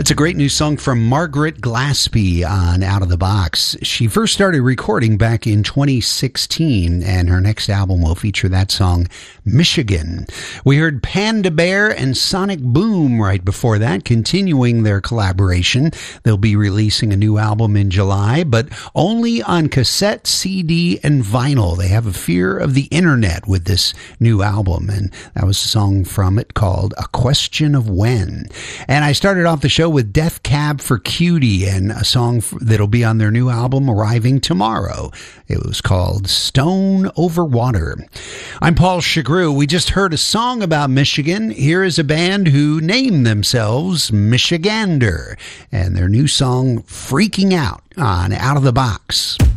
That's a great new song from Margaret Glaspie on Out of the Box. She first started recording back in 2016, and her next album will feature that song, Michigan. We heard Panda Bear and Sonic Boom right before that, continuing their collaboration. They'll be releasing a new album in July, but only on cassette, CD, and vinyl. They have a fear of the internet with this new album, and that was a song from it called A Question of When. And I started off the show with Death Cab for Cutie and a song that'll be on their new album arriving tomorrow. It was called Stone Over Water. I'm Paul Chagru. We just heard a song about Michigan. Here is a band who named themselves Michigander and their new song Freaking Out on Out of the Box.